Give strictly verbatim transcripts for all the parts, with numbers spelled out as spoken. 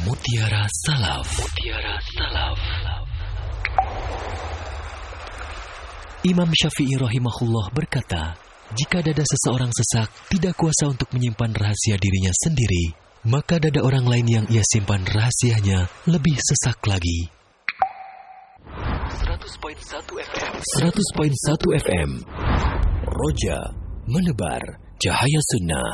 Mutiara Salaf. Mutiara Salaf. Imam Syafi'i rahimahullah berkata, jika dada seseorang sesak, tidak kuasa untuk menyimpan rahasia dirinya sendiri, maka dada orang lain yang ia simpan rahasianya lebih sesak lagi. seratus koma satu F M. seratus koma satu F M. Roja menebar cahaya sunnah.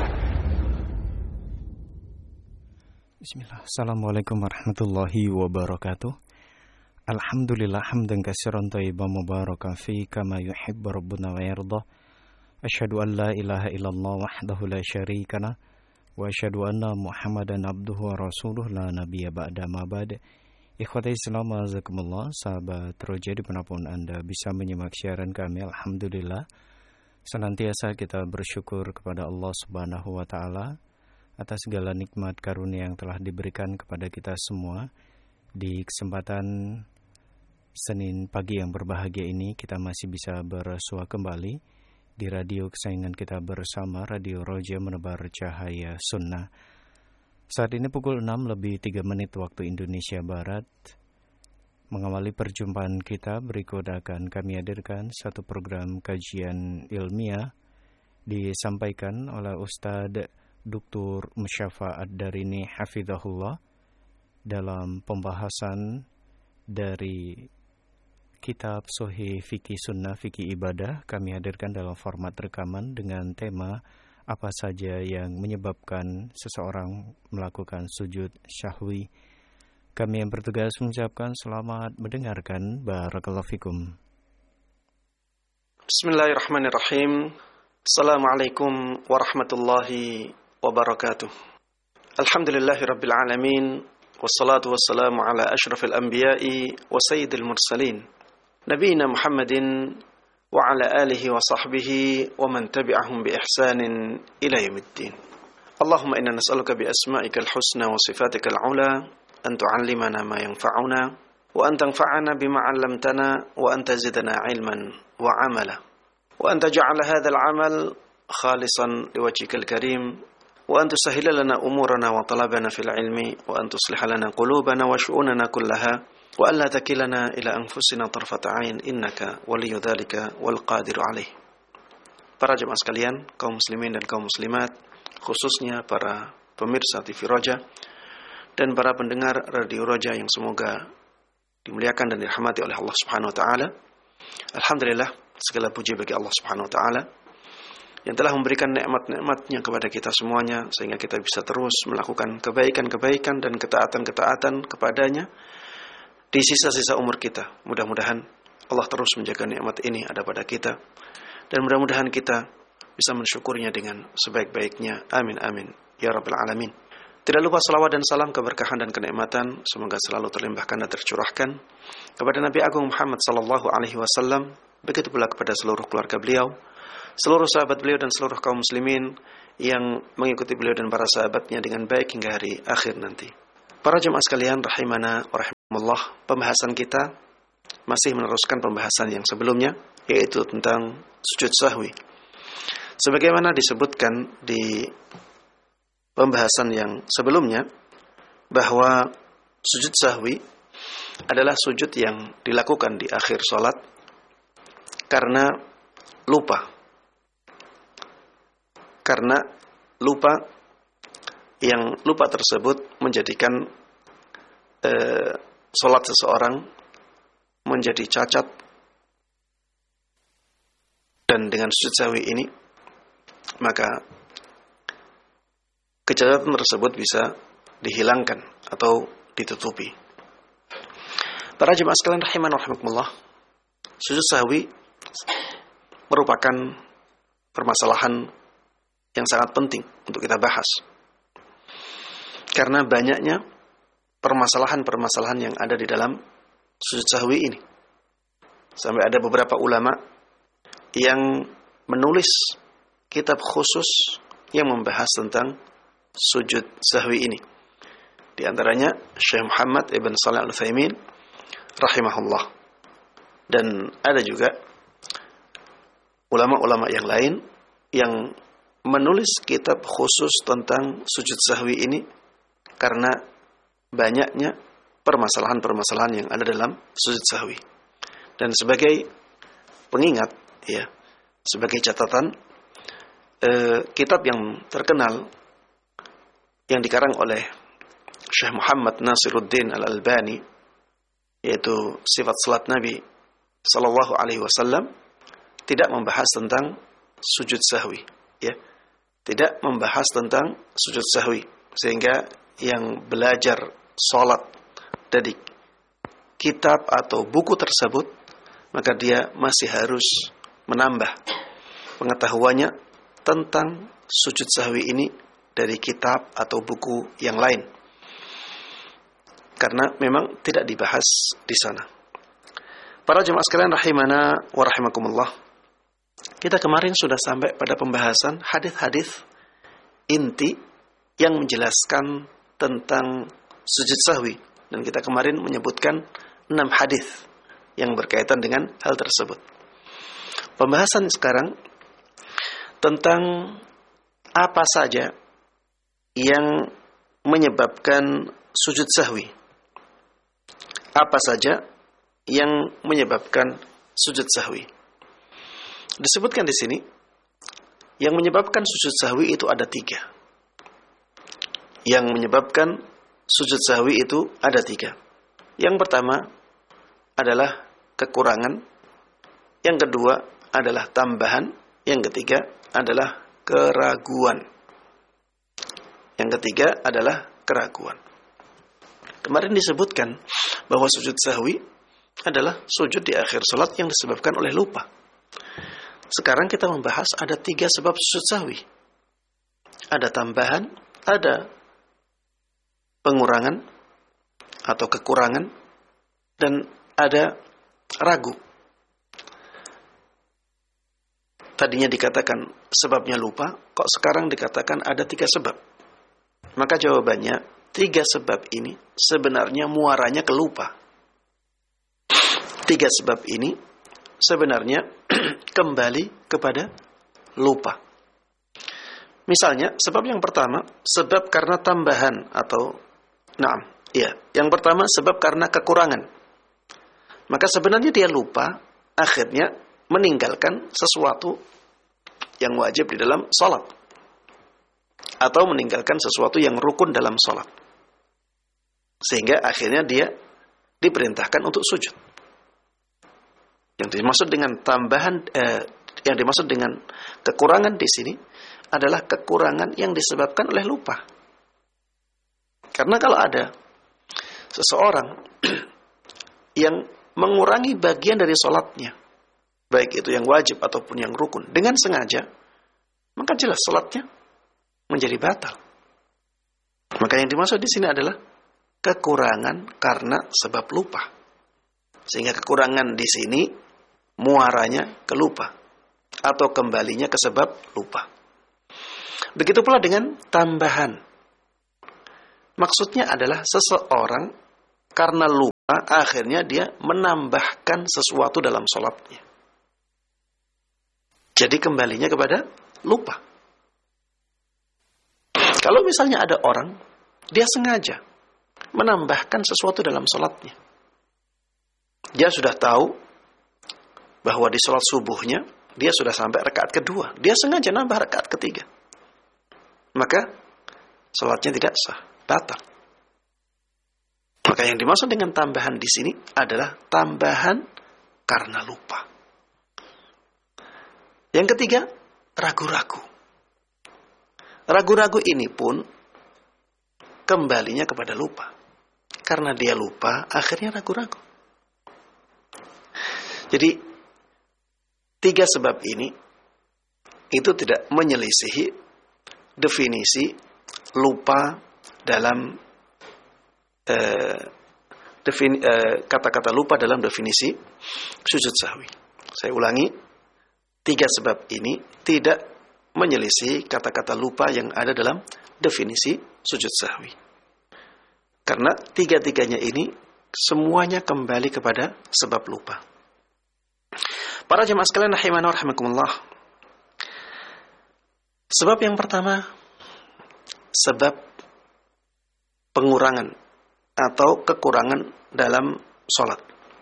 Bismillah. Assalamualaikum warahmatullahi wabarakatuh. Alhamdulillah hamdan katsiran thayyiban mubarakan fi kama yuhibbu rabbuna wa yarda. Asyhadu an la ilaha illallah wahdahu la syarika lah wa asyhadu anna Muhammadan abduhu wa rasuluh la nabiyya ba'da ma ba'd. Ikhwati Islam azakumullah, sahabat Roja dimanapun Anda bisa menyimak siaran kami, alhamdulillah senantiasa kita bersyukur kepada Allah Subhanahu wa taala atas segala nikmat karunia yang telah diberikan kepada kita semua. Di kesempatan Senin pagi yang berbahagia ini, kita masih bisa bersua kembali di radio kesayangan kita bersama, Radio Roja menebar cahaya sunnah. Saat ini pukul enam lebih tiga menit waktu Indonesia Barat. Mengawali perjumpaan kita, berikut akan kami hadirkan satu program kajian ilmiah disampaikan oleh Ustadz Doktor Musyafa Ad-Darini Hafizahullah dalam pembahasan dari kitab Sahih Fikih Sunnah Fikih Ibadah. Kami hadirkan dalam format rekaman dengan tema apa saja yang menyebabkan seseorang melakukan sujud syahwi. Kami yang bertugas mengucapkan selamat mendengarkan. Barakallahu fikum. Bismillahirrahmanirrahim. Assalamualaikum warahmatullahi wabarakatuh. Alhamdulillahi rabbil alamin. Wassalatu wassalamu ala ashrafil anbiya'i wa sayyidil mursalin, nabiyina Muhammadin wa ala alihi wa sahbihi wa man tabi'ahum bi ihsanin ila yaumiddin. Allahumma inna nas'aluka bi asma'ikal husna wa sifatikal ula an tu'allimana ma yanfa'una wa an tanfa'ana bima 'allamtana wa an tazidana 'ilman wa 'amala wa an taj'ala hadzal 'amal khalisan liwajhikal karim wa an tusahhila lana umurana wa talabana fil ilmi wa an tusliha lana qulubana wa syu'unana kullaha wa an la takilana ila anfusina tarfata 'ain innaka waliyyu dzalika wal qadiru 'alaih. Para jemaah sekalian, kaum muslimin dan kaum muslimat, khususnya para pemirsa T V Roja dan para pendengar Radio Roja yang semoga dimuliakan dan dirahmati oleh Allah Subhanahu wa taala. Alhamdulillah, segala puji bagi Allah Subhanahu wa taala yang telah memberikan nikmat-nikmatnya kepada kita semuanya, sehingga kita bisa terus melakukan kebaikan-kebaikan dan ketaatan-ketaatan kepadanya di sisa-sisa umur kita. Mudah-mudahan Allah terus menjaga nikmat ini ada pada kita, dan mudah-mudahan kita bisa mensyukurnya dengan sebaik-baiknya. Amin amin ya rabbal alamin. Tidak lupa salawat dan salam keberkahan dan kenikmatan semoga selalu terlimpahkan dan tercurahkan kepada Nabi Agung Muhammad sallallahu alaihi wasallam, begitu pula kepada seluruh keluarga beliau, seluruh sahabat beliau dan seluruh kaum muslimin yang mengikuti beliau dan para sahabatnya dengan baik hingga hari akhir nanti. Para jemaah sekalian rahimana wa rahimakumullah, pembahasan kita masih meneruskan pembahasan yang sebelumnya, yaitu tentang sujud sahwi. Sebagaimana disebutkan di pembahasan yang sebelumnya, bahwa sujud sahwi adalah sujud yang dilakukan di akhir sholat karena lupa. Karena lupa, yang lupa tersebut menjadikan eh, sholat seseorang menjadi cacat. Dan dengan sujud sahwi ini, maka kecacatan tersebut bisa dihilangkan atau ditutupi. Para jemaah sekalian rahiman rahimakumullah, sujud sahwi merupakan permasalahan yang sangat penting untuk kita bahas. Karena banyaknya permasalahan-permasalahan yang ada di dalam sujud sahwi ini. Sampai ada beberapa ulama yang menulis kitab khusus yang membahas tentang sujud sahwi ini. Di antaranya Syekh Muhammad Ibn Shalih Al-Utsaimin rahimahullah. Dan ada juga ulama-ulama yang lain yang menulis kitab khusus tentang sujud sahwi ini karena banyaknya permasalahan-permasalahan yang ada dalam sujud sahwi. Dan sebagai pengingat, ya, sebagai catatan, eh, kitab yang terkenal yang dikarang oleh Syekh Muhammad Nasiruddin Al-Albani, yaitu Sifat Salat Nabi Sallallahu Alaihi Wasallam, tidak membahas tentang sujud sahwi, ya, tidak membahas tentang sujud sahwi, sehingga yang belajar salat dari kitab atau buku tersebut, maka dia masih harus menambah pengetahuannya tentang sujud sahwi ini dari kitab atau buku yang lain, karena memang tidak dibahas di sana. Para jemaah sekalian rahimana wa rahimakumullah, kita kemarin sudah sampai pada pembahasan hadis-hadis inti yang menjelaskan tentang sujud sahwi, dan kita kemarin menyebutkan enam hadis yang berkaitan dengan hal tersebut. Pembahasan sekarang tentang apa saja yang menyebabkan sujud sahwi. Apa saja yang menyebabkan sujud sahwi. Disebutkan di sini, yang menyebabkan sujud sahwi itu ada tiga. Yang menyebabkan sujud sahwi itu ada tiga. Yang pertama adalah kekurangan, yang kedua adalah tambahan, yang ketiga adalah keraguan. Yang ketiga adalah keraguan. Kemarin disebutkan bahwa sujud sahwi adalah sujud di akhir salat yang disebabkan oleh lupa. Sekarang kita membahas ada tiga sebab sujud sahwi. Ada tambahan, ada pengurangan atau kekurangan, dan ada ragu. Tadinya dikatakan sebabnya lupa, kok sekarang dikatakan ada tiga sebab. Maka jawabannya, tiga sebab ini sebenarnya muaranya ke lupa. Tiga sebab ini sebenarnya kembali kepada lupa. Misalnya, sebab yang pertama, sebab karena tambahan atau naam, iya, yang pertama sebab karena kekurangan. Maka sebenarnya dia lupa, akhirnya meninggalkan sesuatu yang wajib di dalam salat, atau meninggalkan sesuatu yang rukun dalam salat, sehingga akhirnya dia diperintahkan untuk sujud. Yang dimaksud dengan tambahan, eh, yang dimaksud dengan kekurangan di sini adalah kekurangan yang disebabkan oleh lupa. Karena kalau ada seseorang yang mengurangi bagian dari salatnya, baik itu yang wajib ataupun yang rukun, dengan sengaja, maka jelas salatnya menjadi batal. Maka yang dimaksud di sini adalah kekurangan karena sebab lupa. Sehingga kekurangan di sini muaranya ke lupa, atau kembalinya ke sebab lupa. Begitu pula dengan tambahan. Maksudnya adalah seseorang karena lupa, akhirnya dia menambahkan sesuatu dalam salatnya. Jadi kembalinya kepada lupa. Kalau misalnya ada orang, dia sengaja menambahkan sesuatu dalam salatnya. Dia sudah tahu bahwa di salat subuhnya, dia sudah sampai rakaat kedua. Dia sengaja nambah rakaat ketiga. Maka salatnya tidak sah, batal. Maka yang dimaksud dengan tambahan di sini adalah tambahan karena lupa. Yang ketiga, ragu-ragu. Ragu-ragu ini pun kembalinya kepada lupa. Karena dia lupa, akhirnya ragu-ragu. Jadi, tiga sebab ini itu tidak menyelisihi definisi lupa dalam eh, defini, eh, kata-kata lupa dalam definisi sujud sahwi. Saya ulangi, tiga sebab ini tidak menyelisih kata-kata lupa yang ada dalam definisi sujud sahwi. Karena tiga-tiganya ini semuanya kembali kepada sebab lupa. Para jemaah sekalian rahimana wa rahimakumullah. Sebab yang pertama, sebab pengurangan atau kekurangan dalam sholat.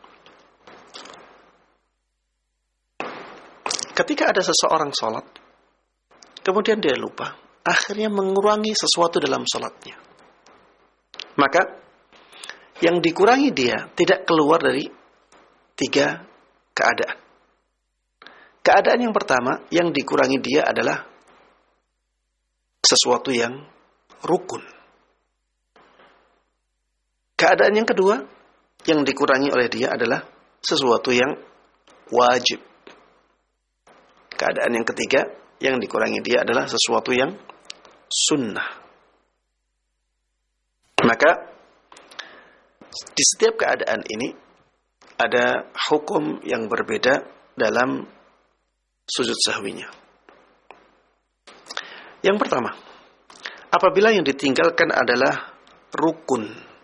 Ketika ada seseorang sholat, kemudian dia lupa, akhirnya mengurangi sesuatu dalam sholatnya, maka yang dikurangi dia tidak keluar dari tiga keadaan. Keadaan yang pertama, yang dikurangi dia adalah sesuatu yang rukun. Keadaan yang kedua, yang dikurangi oleh dia adalah sesuatu yang wajib. Keadaan yang ketiga, yang dikurangi dia adalah sesuatu yang sunnah. Maka di setiap keadaan ini ada hukum yang berbeda dalam sujud sahwinya. Yang pertama, apabila yang ditinggalkan adalah rukun.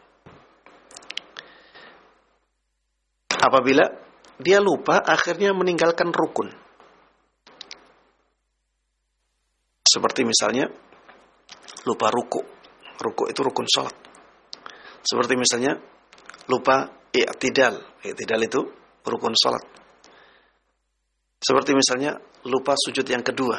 Apabila dia lupa akhirnya meninggalkan rukun. Seperti misalnya lupa ruku. Ruku itu rukun salat. Seperti misalnya lupa i'tidal. I'tidal itu rukun salat. Seperti misalnya lupa sujud yang kedua.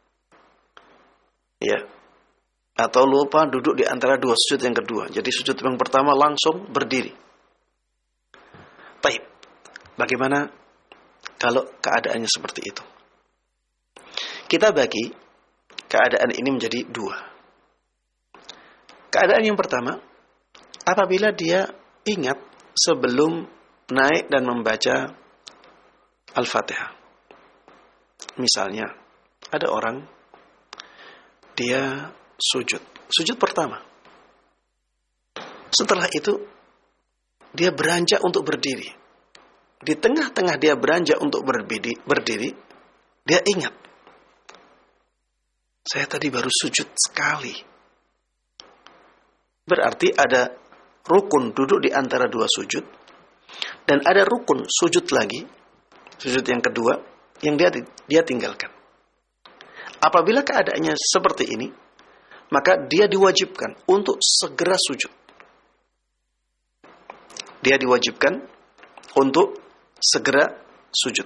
Ya. Atau lupa duduk di antara dua sujud yang kedua. Jadi sujud yang pertama langsung berdiri. Baik. Bagaimana kalau keadaannya seperti itu? Kita bagi keadaan ini menjadi dua. Keadaan yang pertama, apabila dia ingat sebelum naik dan membaca Al-Fatihah. Misalnya, ada orang, dia sujud. Sujud pertama. Setelah itu, dia beranjak untuk berdiri. Di tengah-tengah dia beranjak untuk berdiri, berdiri, dia ingat. Saya tadi baru sujud sekali. Berarti ada rukun duduk di antara dua sujud. Dan ada rukun sujud lagi. Sujud yang kedua. Yang dia dia tinggalkan. Apabila keadaannya seperti ini. Maka dia diwajibkan untuk segera sujud. Dia diwajibkan untuk segera sujud.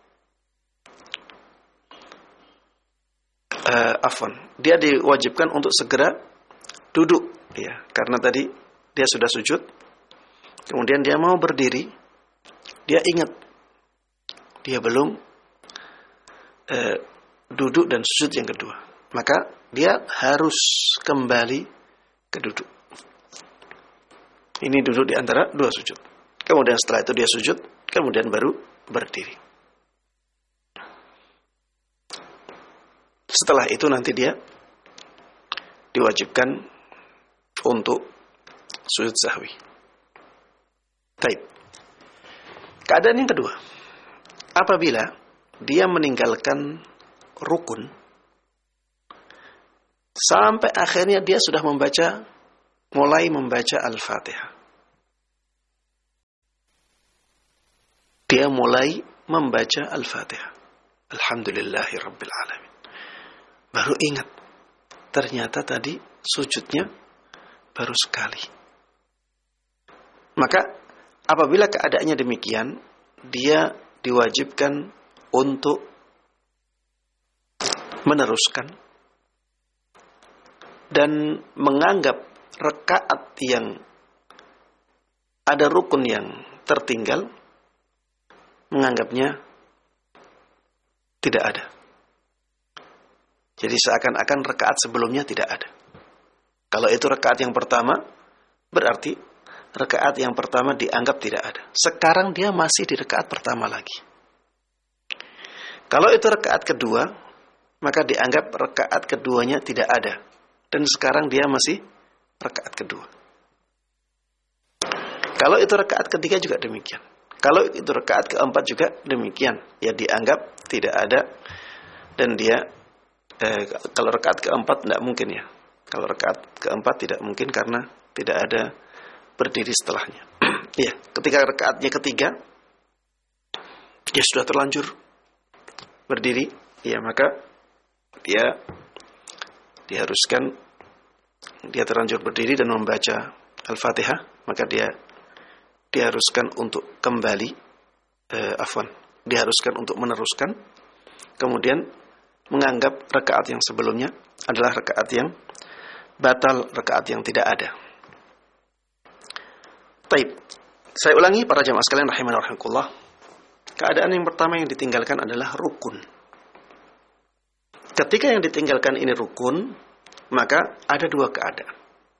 Uh, afwan, dia diwajibkan untuk segera duduk, ya, karena tadi dia sudah sujud, kemudian dia mau berdiri, dia ingat dia belum uh, duduk dan sujud yang kedua, maka dia harus kembali ke duduk. Ini duduk di antara dua sujud. Kemudian setelah itu dia sujud, kemudian baru berdiri. Setelah itu nanti dia diwajibkan untuk sujud sahwi. Baik. Keadaan yang kedua, apabila dia meninggalkan rukun sampai akhirnya dia sudah membaca, mulai membaca Al-Fatihah. Dia mulai membaca Al-Fatihah. Alhamdulillahi Rabbil Alamin. Baru ingat, ternyata tadi sujudnya baru sekali. Maka apabila keadaannya demikian, dia diwajibkan untuk meneruskan dan menganggap rakaat yang ada rukun yang tertinggal, menganggapnya tidak ada. Jadi seakan-akan rakaat sebelumnya tidak ada. Kalau itu rakaat yang pertama, berarti rakaat yang pertama dianggap tidak ada. Sekarang dia masih di rakaat pertama lagi. Kalau itu rakaat kedua, maka dianggap rakaat keduanya tidak ada. Dan sekarang dia masih rakaat kedua. Kalau itu rakaat ketiga juga demikian. Kalau itu rakaat keempat juga demikian. Ya dianggap tidak ada. Dan dia Eh, kalau rakaat keempat tidak mungkin ya. Kalau rakaat keempat tidak mungkin karena tidak ada berdiri setelahnya. Ya, ketika rakaatnya ketiga, dia sudah terlanjur berdiri, ya maka dia diharuskan dia terlanjur berdiri dan membaca Al-Fatihah, maka dia diharuskan untuk kembali, eh, afwan, diharuskan untuk meneruskan, kemudian menganggap rakaat yang sebelumnya adalah rakaat yang batal, rakaat yang tidak ada. Taib. Saya ulangi para jamaah sekalian rahimani wa rahimakumullah. Keadaan yang pertama yang ditinggalkan adalah rukun. Ketika yang ditinggalkan ini rukun, maka ada dua keadaan.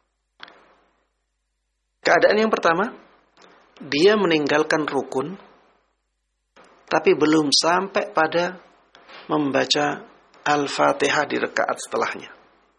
Keadaan yang pertama, dia meninggalkan rukun, tapi belum sampai pada membaca Al-Fatihah di rakaat setelahnya.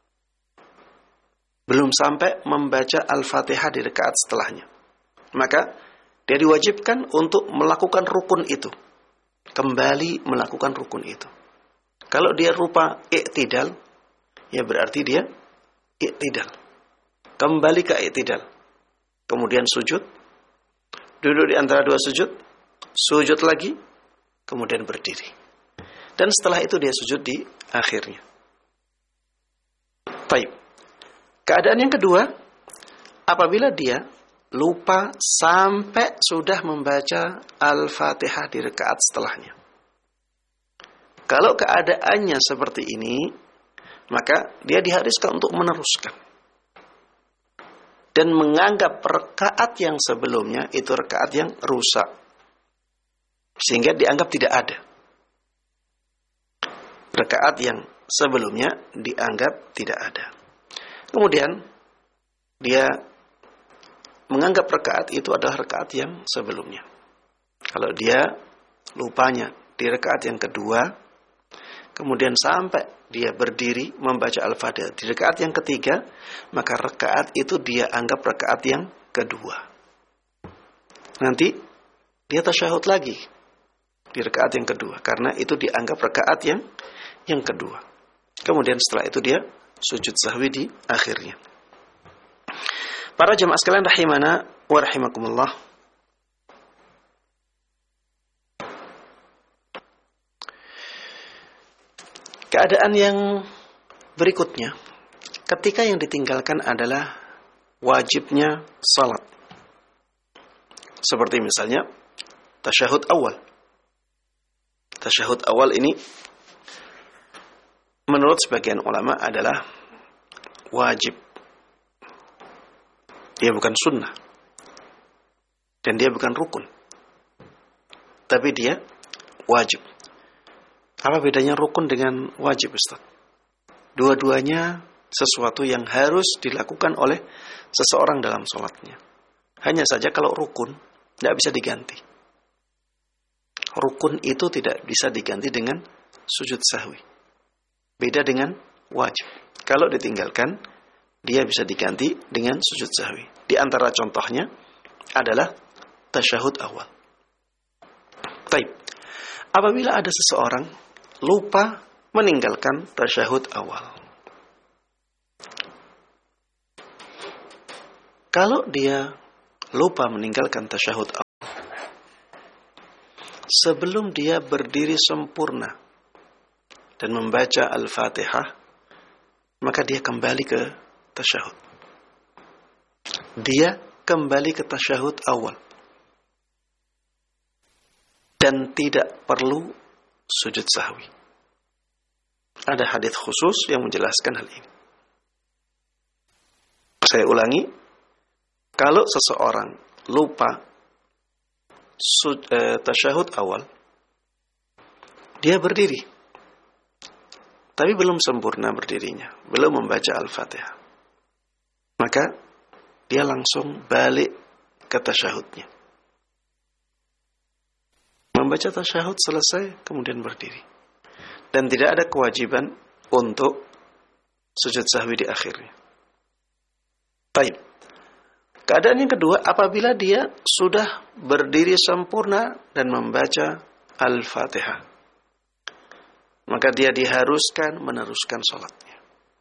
Belum sampai membaca Al-Fatihah di rakaat setelahnya. Maka dia diwajibkan untuk melakukan rukun itu. Kembali melakukan rukun itu. Kalau dia rupa i'tidal, ya berarti dia i'tidal. Kembali ke i'tidal. Kemudian sujud. Duduk di antara dua sujud. Sujud lagi. Kemudian berdiri. Dan setelah itu dia sujud di akhirnya. Baik. Keadaan yang kedua, apabila dia lupa sampai sudah membaca Al-Fatihah di rakaat setelahnya. Kalau keadaannya seperti ini, maka dia diharuskan untuk meneruskan. Dan menganggap rakaat yang sebelumnya itu rakaat yang rusak. Sehingga dianggap tidak ada. Rakaat yang sebelumnya dianggap tidak ada. Kemudian dia menganggap rakaat itu adalah rakaat yang sebelumnya. Kalau dia lupanya di rakaat yang kedua, kemudian sampai dia berdiri membaca Al-Fatihah di rakaat yang ketiga, maka rakaat itu dia anggap rakaat yang kedua. Nanti dia tasyahud lagi di rakaat yang kedua, karena itu dianggap rakaat yang yang kedua. Kemudian setelah itu dia sujud sahwi di akhirnya. Para jemaah sekalian rahimana wa rahimakumullah. Keadaan yang berikutnya, ketika yang ditinggalkan adalah wajibnya salat. Seperti misalnya tasyahud awal. Tasyahud awal ini menurut sebagian ulama adalah wajib. Dia bukan sunnah. Dan dia bukan rukun. Tapi dia wajib. Apa bedanya rukun dengan wajib, Ustaz? Dua-duanya sesuatu yang harus dilakukan oleh seseorang dalam sholatnya. Hanya saja kalau rukun, tidak bisa diganti. Rukun itu tidak bisa diganti dengan sujud sahwi. Beda dengan wajib. Kalau ditinggalkan, dia bisa diganti dengan sujud sahwi. Di antara contohnya adalah tasyahud awal. Baik. Apabila ada seseorang lupa meninggalkan tasyahud awal. Kalau dia lupa meninggalkan tasyahud awal, sebelum dia berdiri sempurna dan membaca Al-Fatihah, maka dia kembali ke tasyahud. Dia kembali ke tasyahud awal. Dan tidak perlu sujud sahwi. Ada hadits khusus yang menjelaskan hal ini. Saya ulangi. Kalau seseorang lupa sud, eh, tasyahud awal, dia berdiri. Tapi belum sempurna berdirinya. Belum membaca Al-Fatihah. Maka dia langsung balik ke tasyahudnya. Membaca tasyahud selesai, kemudian berdiri. Dan tidak ada kewajiban untuk sujud sahwi di akhirnya. Baik. Keadaan yang kedua, apabila dia sudah berdiri sempurna dan membaca Al-Fatihah, maka dia diharuskan meneruskan sholatnya.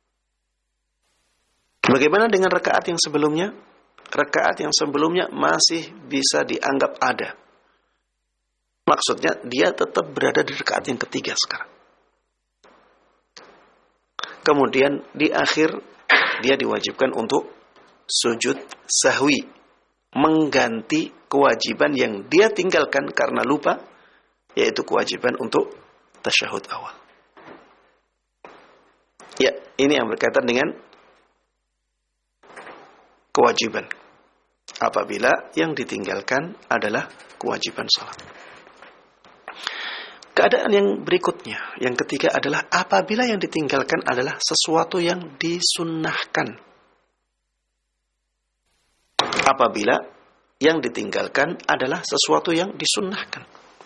Bagaimana dengan rakaat yang sebelumnya? Rakaat yang sebelumnya masih bisa dianggap ada. Maksudnya dia tetap berada di rakaat yang ketiga sekarang. Kemudian di akhir dia diwajibkan untuk sujud sahwi, mengganti kewajiban yang dia tinggalkan karena lupa, yaitu kewajiban untuk tasyahud awal. Ya, ini yang berkaitan dengan kewajiban apabila yang ditinggalkan adalah kewajiban salat. Keadaan yang berikutnya, yang ketiga adalah apabila yang ditinggalkan adalah sesuatu yang disunnahkan. Apabila yang ditinggalkan adalah sesuatu yang disunnahkan.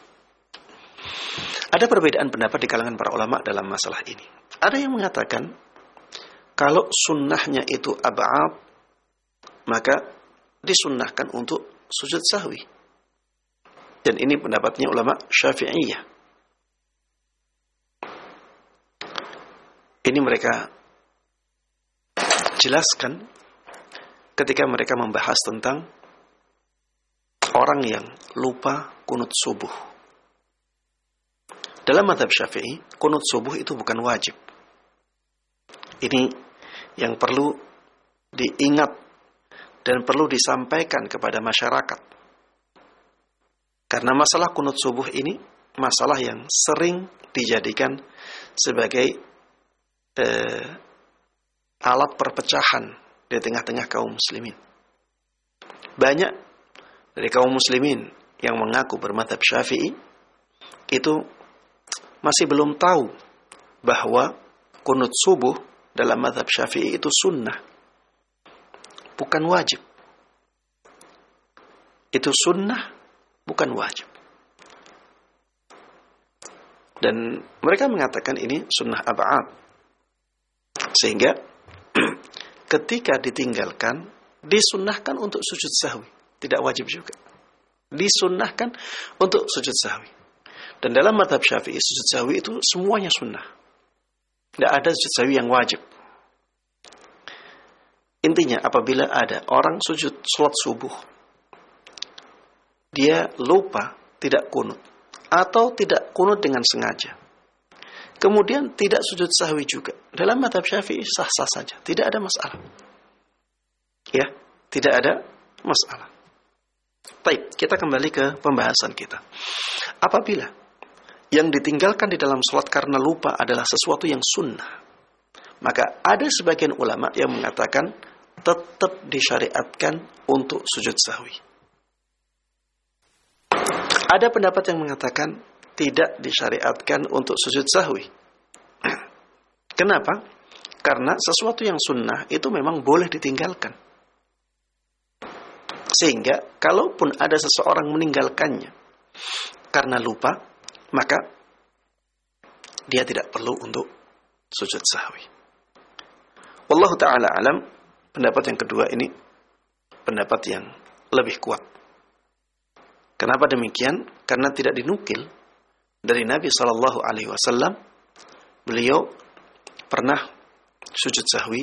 Ada perbedaan pendapat di kalangan para ulama dalam masalah ini. Ada yang mengatakan kalau sunnahnya itu ab'ad, maka disunnahkan untuk sujud sahwi. Dan ini pendapatnya ulama Syafi'iyah. Ini mereka jelaskan ketika mereka membahas tentang orang yang lupa kunut subuh. Dalam mazhab Syafi'i, kunut subuh itu bukan wajib. Ini yang perlu diingat dan perlu disampaikan kepada masyarakat. Karena masalah kunut subuh ini masalah yang sering dijadikan sebagai eh, alat perpecahan di tengah-tengah kaum muslimin. Banyak dari kaum muslimin yang mengaku bermadzhab Syafi'i itu masih belum tahu bahwa kunut subuh dalam mazhab Syafi'i itu sunnah, bukan wajib. Itu sunnah, bukan wajib. Dan mereka mengatakan ini sunnah ab'ad. Sehingga ketika ditinggalkan, disunnahkan untuk sujud sahwi. Tidak wajib juga. Disunnahkan untuk sujud sahwi. Dan dalam mazhab Syafi'i, sujud sahwi itu semuanya sunnah. Tidak ada sujud sahwi yang wajib. Intinya, apabila ada orang sujud salat subuh, dia lupa tidak kunut, atau tidak kunut dengan sengaja, kemudian tidak sujud sahwi juga, dalam mazhab Syafi'i sah-sah saja, tidak ada masalah. Ya, tidak ada masalah. Baik, kita kembali ke pembahasan kita. Apabila yang ditinggalkan di dalam salat karena lupa adalah sesuatu yang sunnah, maka ada sebagian ulama yang mengatakan tetap disyariatkan untuk sujud sahwi. Ada pendapat yang mengatakan tidak disyariatkan untuk sujud sahwi. Kenapa? Karena sesuatu yang sunnah itu memang boleh ditinggalkan. Sehingga kalaupun ada seseorang meninggalkannya karena lupa, maka dia tidak perlu untuk sujud sahwi. Wallahu ta'ala alam, pendapat yang kedua ini pendapat yang lebih kuat. Kenapa demikian? Karena tidak dinukil dari Nabi sallallahu alaihi wasallam beliau pernah sujud sahwi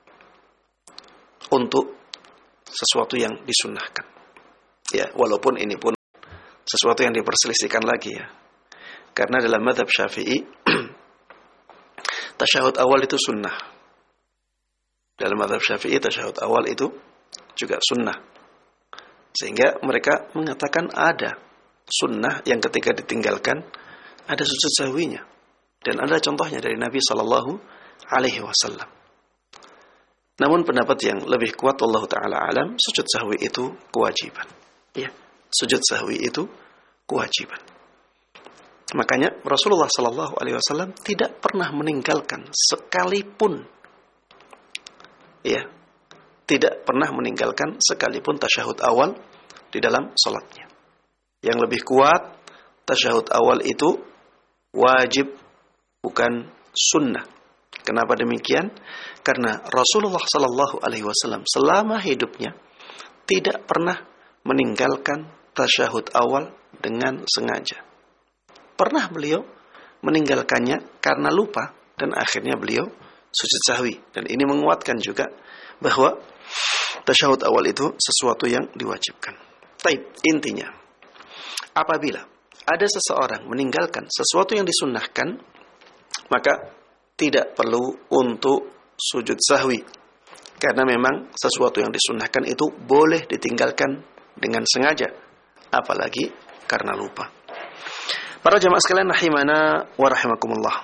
untuk sesuatu yang disunnahkan. Ya, walaupun ini pun sesuatu yang diperselisihkan lagi ya. Karena dalam mazhab Syafi'i tasyahud awal itu sunnah. Dalam mazhab Syafi'i tasyahud awal itu juga sunnah. Sehingga mereka mengatakan ada sunnah yang ketika ditinggalkan ada sujud sahwinya. Dan ada contohnya dari Nabi sallallahu alaihi wasallam. Namun pendapat yang lebih kuat Allah Ta'ala alam, sujud sahwi itu kewajiban. Ya, sujud sahwi itu kewajiban. Makanya Rasulullah sallallahu alaihi wasallam tidak pernah meninggalkan sekalipun, ya, tidak pernah meninggalkan sekalipun tasyahud awal di dalam salatnya. Yang lebih kuat, tasyahud awal itu wajib, bukan sunnah. Kenapa demikian? Karena Rasulullah sallallahu alaihi wasallam selama hidupnya tidak pernah meninggalkan tasyahud awal dengan sengaja. Pernah beliau meninggalkannya karena lupa dan akhirnya beliau sujud sahwi. Dan ini menguatkan juga bahwa tasyahud awal itu sesuatu yang diwajibkan. Taib, intinya, apabila ada seseorang meninggalkan sesuatu yang disunnahkan, maka tidak perlu untuk sujud sahwi. Karena memang sesuatu yang disunnahkan itu boleh ditinggalkan dengan sengaja, apalagi karena lupa. Para jamaah sekalian rahimana wa rahimakumullah.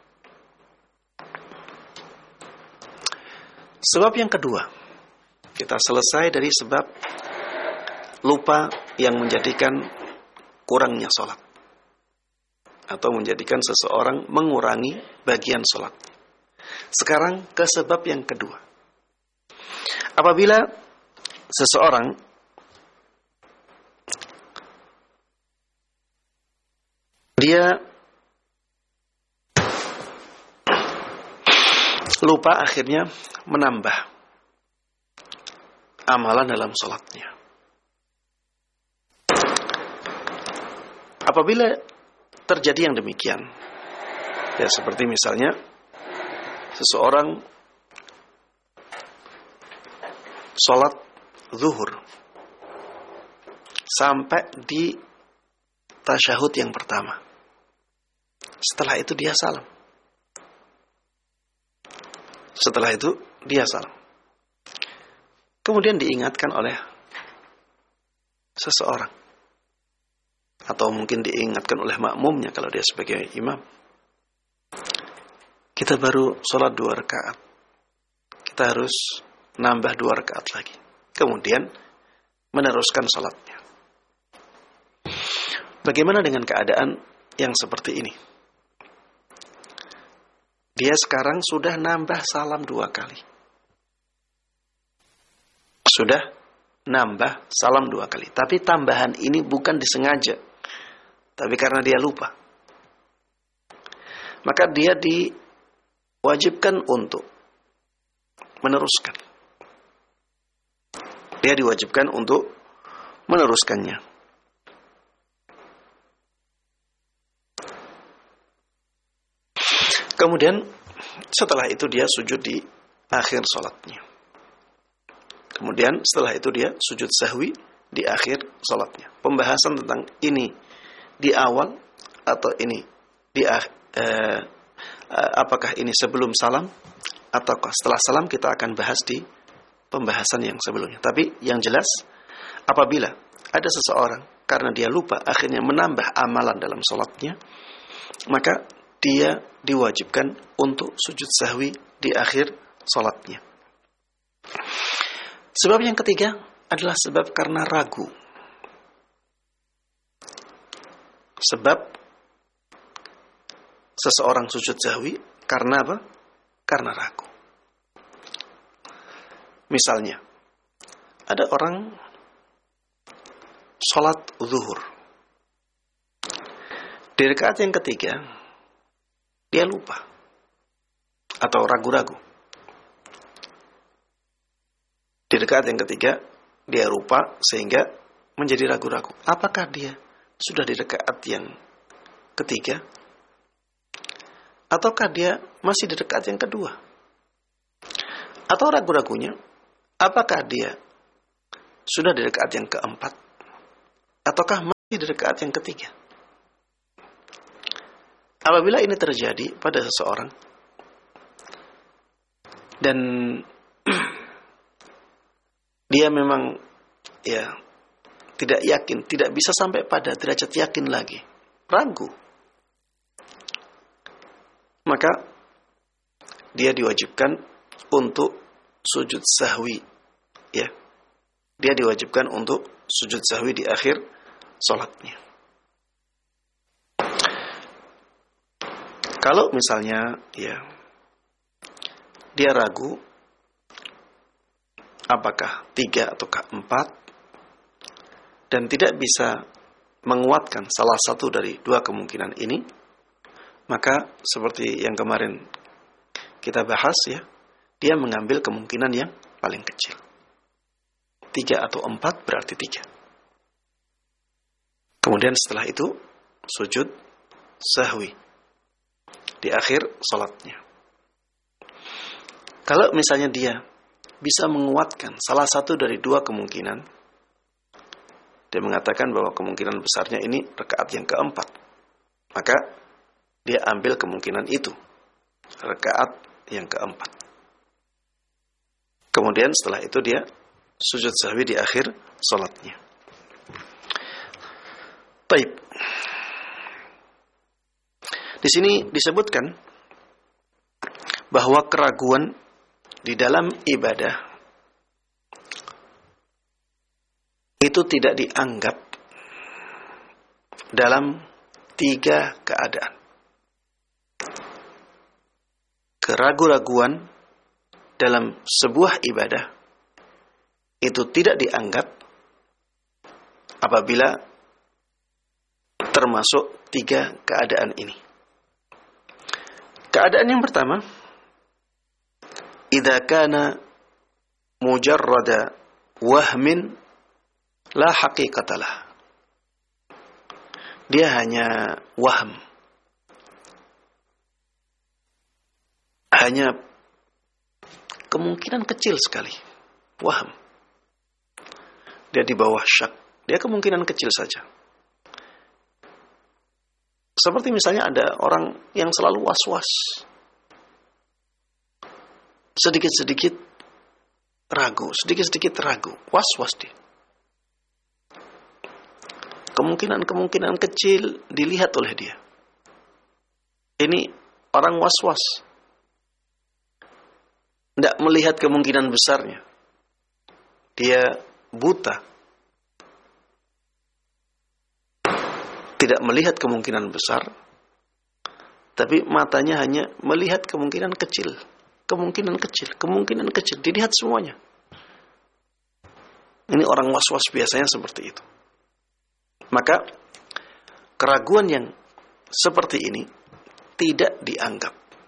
Sebab yang kedua, kita selesai dari sebab lupa yang menjadikan kurangnya sholat, atau menjadikan seseorang mengurangi bagian sholat. Sekarang ke sebab yang kedua. Apabila seseorang dia lupa akhirnya menambah amalan dalam sholatnya. Apabila terjadi yang demikian, ya seperti misalnya seseorang sholat zuhur sampai di tasyahud yang pertama, setelah itu dia salam. Setelah itu dia salam. Kemudian diingatkan oleh seseorang, atau mungkin diingatkan oleh makmumnya kalau dia sebagai imam. Kita baru sholat dua rakaat, kita harus nambah dua rakaat lagi. Kemudian meneruskan sholatnya. Bagaimana dengan keadaan yang seperti ini? Dia sekarang sudah nambah salam dua kali. Sudah nambah salam dua kali. Tapi tambahan ini bukan disengaja, tapi karena dia lupa. Maka dia diwajibkan untuk meneruskan. Dia diwajibkan untuk meneruskannya. Kemudian setelah itu dia sujud di akhir sholatnya. Kemudian setelah itu dia sujud sahwi di akhir sholatnya. Pembahasan tentang ini di awal atau ini di eh, eh, apakah ini sebelum salam ataukah setelah salam, kita akan bahas di pembahasan yang sebelumnya. Tapi yang jelas, apabila ada seseorang karena dia lupa akhirnya menambah amalan dalam sholatnya, maka dia diwajibkan untuk sujud sahwi di akhir sholatnya. Sebab yang ketiga adalah sebab karena ragu. Sebab seseorang sujud sahwi karena apa? Karena ragu. Misalnya, ada orang sholat zuhur. Di rakaat yang ketiga, dia lupa atau ragu-ragu. Di rakaat yang ketiga dia lupa sehingga menjadi ragu-ragu. Apakah dia sudah di rakaat yang ketiga ataukah dia masih di rakaat yang kedua? Atau ragu-ragunya, apakah dia sudah di rakaat yang keempat ataukah masih di rakaat yang ketiga? Apabila ini terjadi pada seseorang dan dia memang ya tidak yakin, tidak bisa sampai pada derajat yakin lagi, ragu, maka dia diwajibkan untuk sujud sahwi, ya. Dia diwajibkan untuk sujud sahwi di akhir sholatnya. Kalau misalnya ya dia ragu apakah tiga ataukah empat dan tidak bisa menguatkan salah satu dari dua kemungkinan ini, maka seperti yang kemarin kita bahas ya, dia mengambil kemungkinan yang paling kecil. Tiga atau empat berarti tiga. Kemudian setelah itu sujud sahwi di akhir sholatnya. Kalau misalnya dia bisa menguatkan salah satu dari dua kemungkinan, dia mengatakan bahwa kemungkinan besarnya ini rakaat yang keempat, maka dia ambil kemungkinan itu, rakaat yang keempat. Kemudian setelah itu dia sujud sahwi di akhir salatnya. Baik. Di sini disebutkan bahwa keraguan di dalam ibadah itu tidak dianggap dalam tiga keadaan. Keraguan-raguan dalam sebuah ibadah itu tidak dianggap apabila termasuk tiga keadaan ini. Keadaan yang pertama, idza kana mujarrada wahmin la haqiqatalah. Dia hanya waham. Hanya kemungkinan kecil sekali. Waham. Dia di bawah syak. Dia kemungkinan kecil saja. Seperti misalnya ada orang yang selalu was-was. Sedikit-sedikit ragu. Sedikit-sedikit ragu. Was-was dia. Kemungkinan-kemungkinan kecil dilihat oleh dia. Ini orang was-was. Tidak melihat kemungkinan besarnya. Dia buta. Tidak melihat kemungkinan besar. Tapi matanya hanya melihat kemungkinan kecil. Kemungkinan kecil. Kemungkinan kecil. Dilihat semuanya. Ini orang was-was biasanya seperti itu. Maka keraguan yang seperti ini tidak dianggap.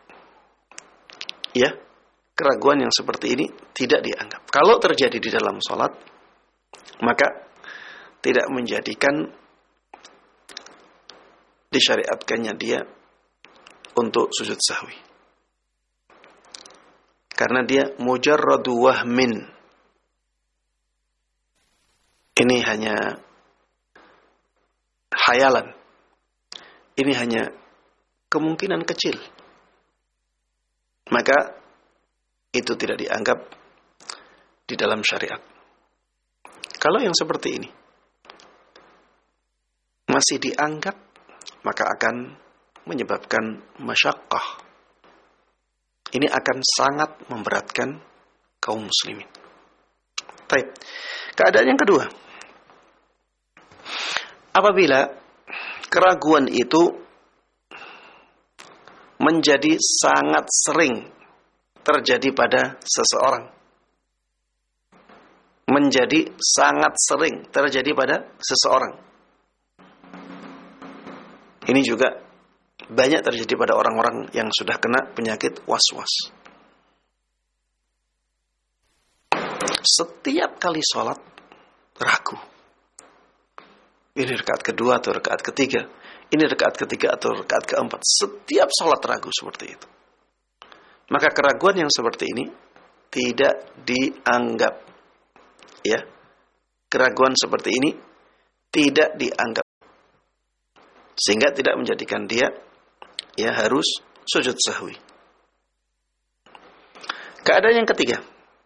Ya, keraguan yang seperti ini tidak dianggap. Kalau terjadi di dalam sholat, maka tidak menjadikan disyariatkannya dia untuk sujud sahwi. Karena dia mujarradu wahmin. Ini hanya khayalan. Ini hanya kemungkinan kecil. Maka itu tidak dianggap di dalam syariat. Kalau yang seperti ini masih dianggap, maka akan menyebabkan masyaqqah. Ini akan sangat memberatkan kaum muslimin. Baik. Keadaan yang kedua. Apabila keraguan itu menjadi sangat sering terjadi pada seseorang. Menjadi sangat sering terjadi pada seseorang. Ini juga banyak terjadi pada orang-orang yang sudah kena penyakit was-was. Setiap kali sholat ragu. Ini rakaat kedua atau rakaat ketiga. Ini rakaat ketiga atau rakaat keempat. Setiap sholat ragu seperti itu. Maka keraguan yang seperti ini tidak dianggap. Ya, keraguan seperti ini tidak dianggap. Sehingga tidak menjadikan dia ya harus sujud sahwi. Keadaan yang ketiga.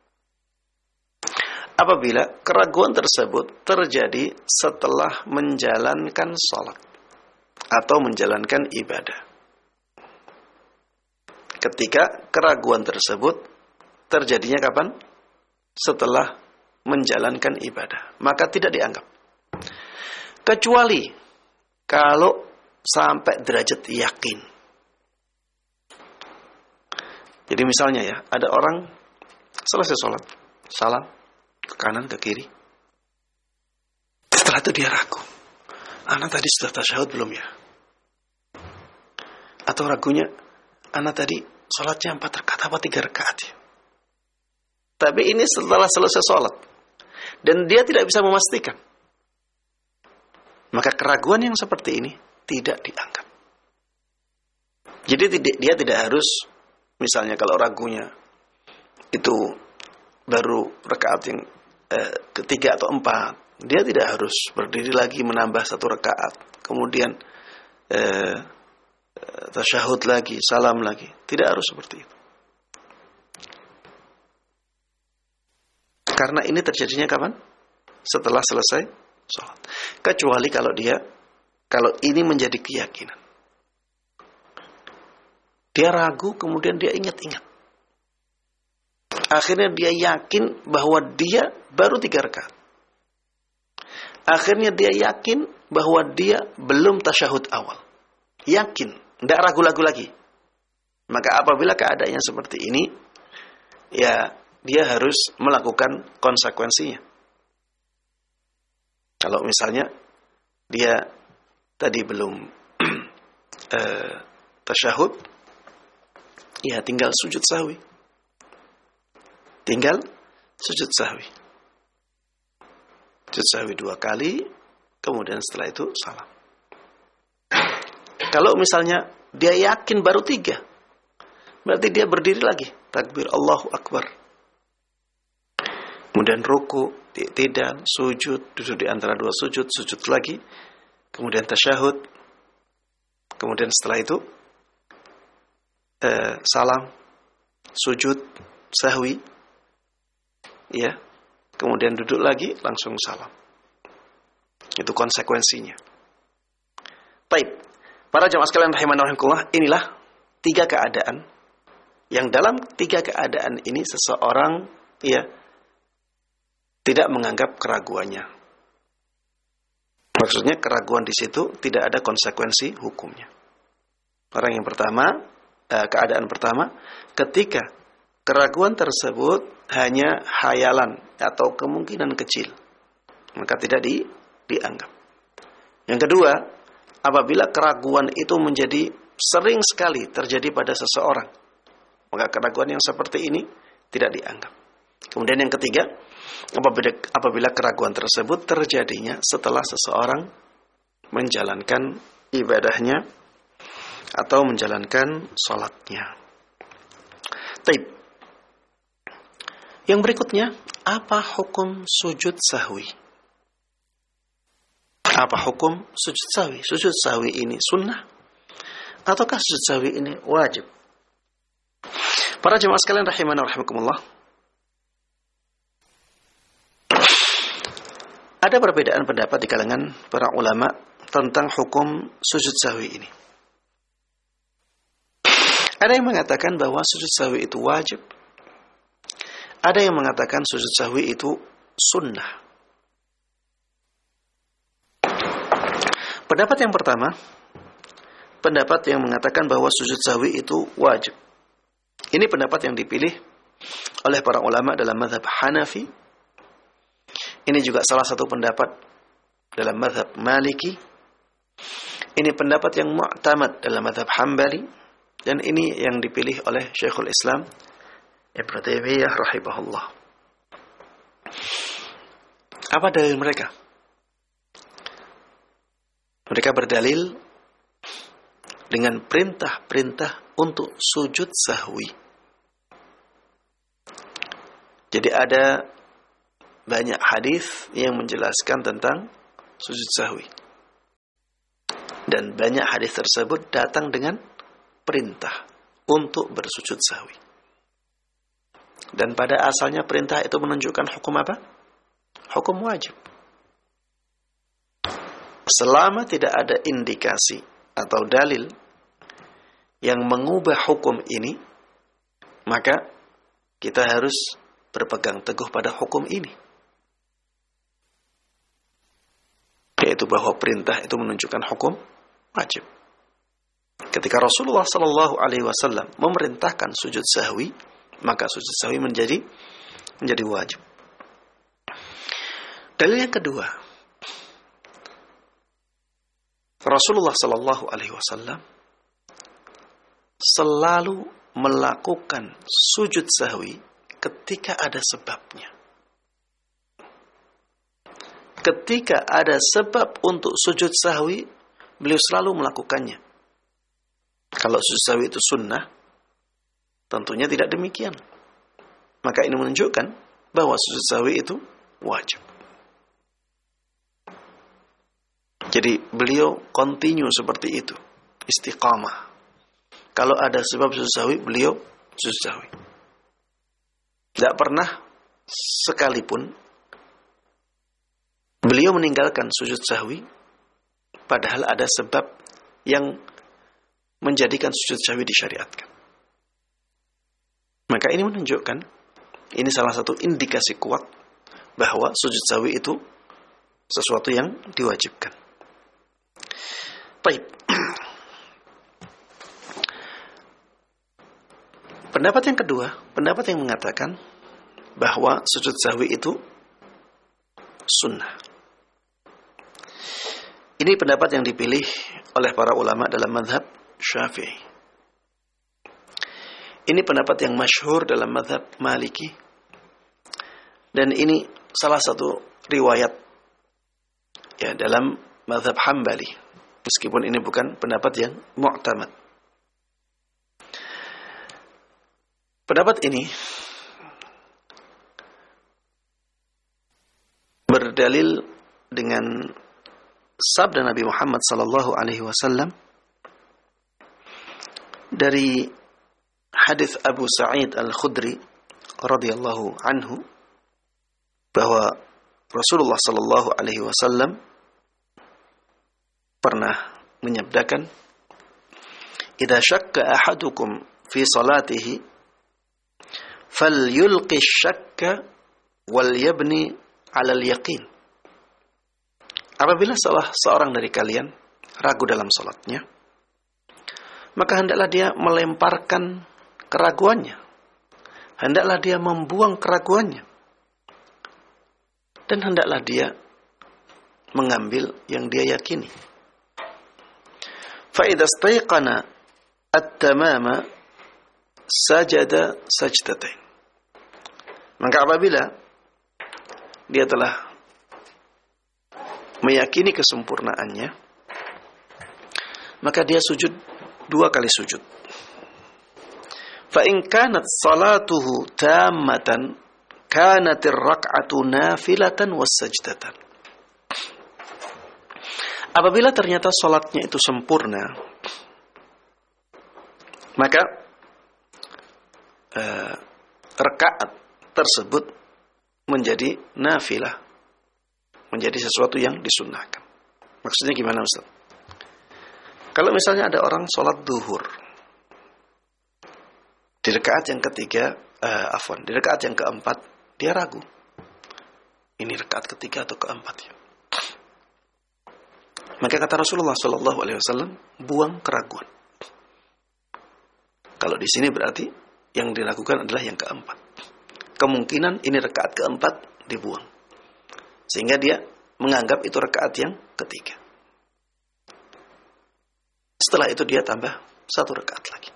Apabila keraguan tersebut terjadi setelah menjalankan sholat atau menjalankan ibadah. Ketika keraguan tersebut terjadinya kapan? Setelah menjalankan ibadah. Maka tidak dianggap. Kecuali kalau sampai derajat yakin. Jadi misalnya ya, ada orang selesai sholat, salam, ke kanan, ke kiri. Setelah itu dia ragu. Ana tadi sudah tasyahud belum ya? Atau ragunya, ana tadi sholatnya empat rakaat apa tiga rakaat ya? Tapi ini setelah selesai sholat. Dan dia tidak bisa memastikan. Maka keraguan yang seperti ini tidak dianggap. Jadi dia tidak harus, misalnya kalau ragunya itu baru rakaat yang eh, ketiga atau empat, dia tidak harus berdiri lagi menambah satu rakaat, kemudian eh, tasyahud lagi, salam lagi. Tidak harus seperti itu. Karena ini terjadinya kapan? Setelah selesai sholat. Kecuali kalau dia, kalau ini menjadi keyakinan. Dia ragu, kemudian dia ingat-ingat. Akhirnya dia yakin bahwa dia baru tiga rakaat. Akhirnya dia yakin bahwa dia belum tasyahud awal. Yakin, tidak ragu-ragu lagi. Maka apabila keadaannya seperti ini, ya dia harus melakukan konsekuensinya. Kalau misalnya dia tadi belum uh, tasyahud, ya tinggal sujud sahwi. Tinggal sujud sahwi. Sujud sahwi dua kali, kemudian setelah itu salam. Kalau misalnya dia yakin baru tiga, berarti dia berdiri lagi. Takbir Allahu Akbar. Kemudian ruku, i'tidal, sujud, duduk di antara dua sujud, sujud lagi. Kemudian tasyahud. Kemudian setelah itu eh, salam, sujud, sahwi. Ya. Kemudian duduk lagi, langsung salam. Itu konsekuensinya. Baik. Para jamaah sekalian rahimani rahimakumullah, inilah tiga keadaan yang dalam tiga keadaan ini seseorang ya tidak menganggap keraguannya. Maksudnya keraguan di situ tidak ada konsekuensi hukumnya. Orang yang pertama, eh, keadaan pertama, ketika keraguan tersebut hanya khayalan atau kemungkinan kecil, maka tidak di, dianggap. Yang kedua, apabila keraguan itu menjadi sering sekali terjadi pada seseorang, maka keraguan yang seperti ini tidak dianggap. Kemudian yang ketiga, apabila, apabila keraguan tersebut terjadinya setelah seseorang menjalankan ibadahnya atau menjalankan sholatnya. Taib. Yang berikutnya, apa hukum sujud sahwi? Apa hukum sujud sahwi? Sujud sahwi ini sunnah ataukah sujud sahwi ini wajib? Para jemaah sekalian rahimani rahimakumullah, ada perbedaan pendapat di kalangan para ulama tentang hukum sujud sahwi ini. Ada yang mengatakan bahwa sujud sahwi itu wajib. Ada yang mengatakan sujud sahwi itu sunnah. Pendapat yang pertama, pendapat yang mengatakan bahwa sujud sahwi itu wajib. Ini pendapat yang dipilih oleh para ulama dalam mazhab Hanafi. Ini juga salah satu pendapat dalam mazhab Maliki. Ini pendapat yang mu'tamad dalam mazhab Hambali. Dan ini yang dipilih oleh Syekhul Islam Ibnu Taimiyah rahimahullah. Apa dalil mereka? Mereka berdalil dengan perintah-perintah untuk sujud sahwi. Jadi ada banyak hadis yang menjelaskan tentang sujud sahwi. Dan banyak hadis tersebut datang dengan perintah untuk bersujud sahwi. Dan pada asalnya perintah itu menunjukkan hukum apa? Hukum wajib. Selama tidak ada indikasi atau dalil yang mengubah hukum ini, maka kita harus berpegang teguh pada hukum ini. Yaitu bahwa perintah itu menunjukkan hukum wajib. Ketika Rasulullah sallallahu alaihi wasallam memerintahkan sujud sahwi, maka sujud sahwi menjadi menjadi wajib. Dalil yang kedua, Rasulullah sallallahu alaihi wasallam selalu melakukan sujud sahwi ketika ada sebabnya. Ketika ada sebab untuk sujud sahwi, beliau selalu melakukannya. Kalau sujud sahwi itu sunnah, tentunya tidak demikian. Maka ini menunjukkan bahwa sujud sahwi itu wajib. Jadi beliau continue seperti itu, istiqamah. Kalau ada sebab sujud sahwi, beliau sujud sahwi. Tidak pernah sekalipun beliau meninggalkan sujud sahwi, padahal ada sebab yang menjadikan sujud sahwi disyariatkan. Maka ini menunjukkan, ini salah satu indikasi kuat bahwa sujud sahwi itu sesuatu yang diwajibkan. Baik. Pendapat yang kedua, pendapat yang mengatakan bahwa sujud sahwi itu sunnah. Ini pendapat yang dipilih oleh para ulama dalam mazhab Syafi'i. Ini pendapat yang masyhur dalam mazhab Maliki. Dan ini salah satu riwayat ya dalam mazhab Hambali. Meskipun ini bukan pendapat yang mu'tamad. Pendapat ini berdalil dengan sabda Nabi Muhammad sallallahu alaihi wasallam dari hadis Abu Sa'id Al-Khudri radhiyallahu anhu bahwa Rasulullah sallallahu alaihi wasallam pernah menyabdakan, "Idza syakka ahadukum fi salatihi falyulqi syakka wal yabni 'ala al-yaqin." Apabila salah seorang dari kalian ragu dalam salatnya, maka hendaklah dia melemparkan keraguannya. Hendaklah dia membuang keraguannya. Dan hendaklah dia mengambil yang dia yakini. Fa idza istayqana at-tamama sajada sajdatain. Maka apabila dia telah meyakini kesempurnaannya, maka dia sujud dua kali sujud. Fa in kanat salatuhu tammatan kanatir rak'atu nafilatan was-sajdatan. Apabila ternyata salatnya itu sempurna, maka uh, rakaat tersebut menjadi nafilah, menjadi sesuatu yang disunnahkan. Maksudnya gimana, Ustaz? Kalau misalnya ada orang sholat duhur di rakaat yang ketiga, uh, afwan, di rakaat yang keempat dia ragu, ini rakaat ketiga atau keempat ya. Maka kata Rasulullah Sallallahu Alaihi Wasallam, buang keraguan. Kalau di sini berarti yang dilakukan adalah yang keempat. Kemungkinan ini rakaat keempat dibuang, sehingga dia menganggap itu rakaat yang ketiga. Setelah itu dia tambah satu rakaat lagi.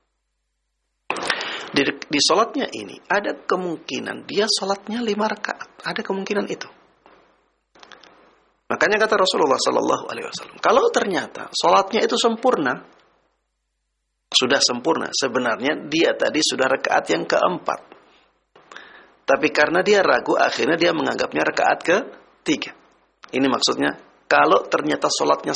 Di, di sholatnya ini ada kemungkinan dia sholatnya lima rakaat. Ada kemungkinan itu. Makanya kata Rasulullah Sallallahu Alaihi Wasallam, kalau ternyata sholatnya itu sempurna, sudah sempurna, sebenarnya dia tadi sudah rakaat yang keempat, tapi karena dia ragu, akhirnya dia menganggapnya rakaat ketiga. Ini maksudnya, kalau ternyata sholatnya